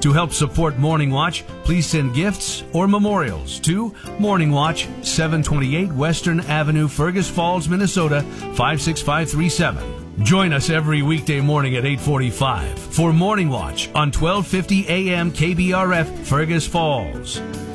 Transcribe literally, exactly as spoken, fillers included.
To help support Morning Watch, please send gifts or memorials to Morning Watch, seven twenty-eight Western Avenue, Fergus Falls, Minnesota, five six five three seven. Join us every weekday morning at eight forty-five for Morning Watch on twelve fifty A M K B R F, Fergus Falls.